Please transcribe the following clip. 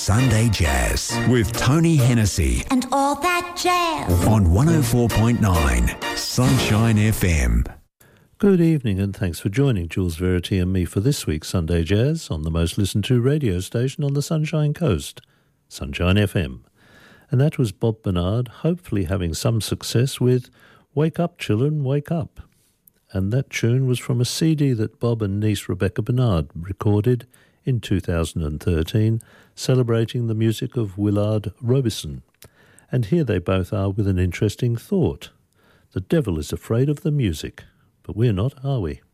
Sunday Jazz with Tony Hennessy And all that jazz. on 104.9 Sunshine FM. Good evening and thanks for joining Jules Verity and me for this week's Sunday Jazz on the most listened to radio station on the Sunshine Coast, Sunshine FM. And that was Bob Bernard, hopefully having some success with Wake Up Children, Wake Up. And that tune was from a CD that Bob and niece Rebecca Bernard recorded in 2013, celebrating the music of Willard Robison. And here they both are with an interesting thought. The devil is afraid of the music, but we're not, are we?